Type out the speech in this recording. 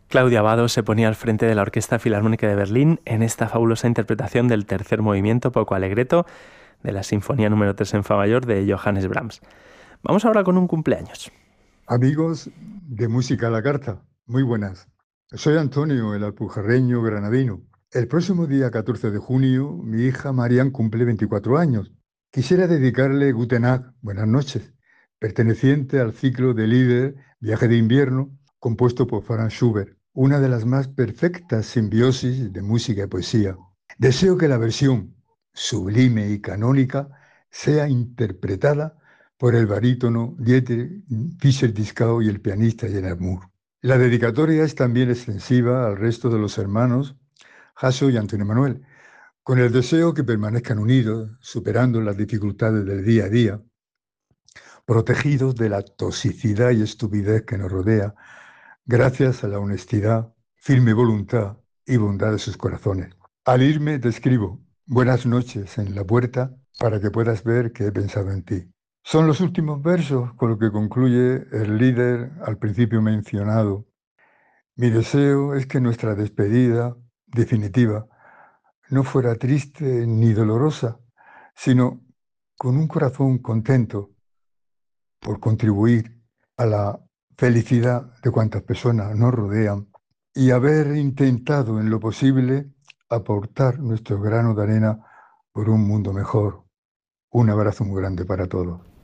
Claudia Abbado se ponía al frente de la Orquesta Filarmónica de Berlín en esta fabulosa interpretación del tercer movimiento poco alegreto de la Sinfonía número 3 en Fa mayor de Johannes Brahms. Vamos ahora con un cumpleaños. Amigos de Música a la Carta, muy buenas. Soy Antonio, el alpujarreño granadino. El próximo día 14 de junio, mi hija Marian cumple 24 años. Quisiera dedicarle Guten Tag, buenas noches, perteneciente al ciclo de Lieder, Viaje de invierno, compuesto por Franz Schubert, una de las más perfectas simbiosis de música y poesía. Deseo que la versión sublime y canónica sea interpretada por el barítono Dieter Fischer-Dieskau y el pianista Gerard Moore. La dedicatoria es también extensiva al resto de los hermanos Hasso y Antonio Manuel, con el deseo que permanezcan unidos, superando las dificultades del día a día, protegidos de la toxicidad y estupidez que nos rodea, gracias a la honestidad, firme voluntad y bondad de sus corazones. Al irme te escribo buenas noches en la puerta para que puedas ver que he pensado en ti. Son los últimos versos con los que concluye el líder al principio mencionado. Mi deseo es que nuestra despedida definitiva no fuera triste ni dolorosa, sino con un corazón contento por contribuir a la felicidad de cuantas personas nos rodean y haber intentado en lo posible aportar nuestro grano de arena por un mundo mejor. Un abrazo muy grande para todos.